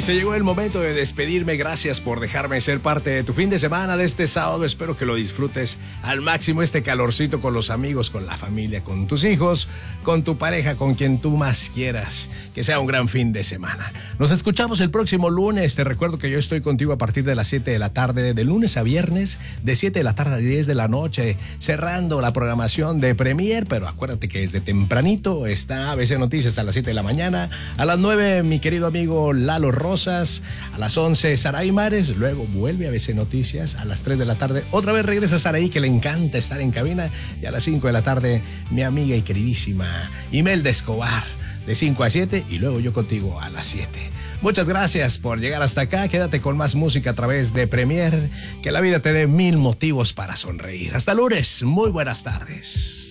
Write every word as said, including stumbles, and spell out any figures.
Se llegó el momento de despedirme. Gracias por dejarme ser parte de tu fin de semana de este sábado. Espero que lo disfrutes al máximo, este calorcito con los amigos, con la familia, con tus hijos, con tu pareja, con quien tú más quieras. Que sea un gran fin de semana. Nos escuchamos el próximo lunes. Te recuerdo que yo estoy contigo a partir de las siete de la tarde, de lunes a viernes, de siete de la tarde a diez de la noche, cerrando la programación de Premier. Pero acuérdate que desde tempranito está A B C Noticias a las siete de la mañana. A las nueve, mi querido amigo Lalo Rosas. A las once, Saraí Mares. Luego vuelve a A B C Noticias a las tres de la tarde. Otra vez regresa Saraí, que le encanta estar en cabina. Y a las cinco de la tarde, mi amiga y queridísima Imelda Escobar, de cinco a siete. Y luego yo contigo a las siete. Muchas gracias por llegar hasta acá. Quédate con más música a través de Premier. Que la vida te dé mil motivos para sonreír. Hasta lunes. Muy buenas tardes.